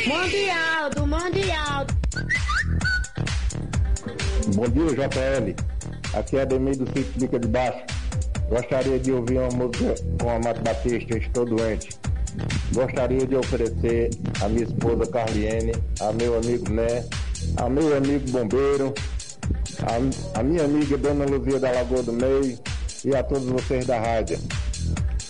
Mande alto, mande alto. Bom dia, JL. Aqui é Ademir do Sítio Bica de Baixo. Gostaria de ouvir uma música com a Mato Batista, Estou Doente. Gostaria de oferecer a minha esposa Carliene, a meu amigo Né, a meu amigo Bombeiro, a minha amiga Dona Luzia da Lagoa do Meio e a todos vocês da rádio.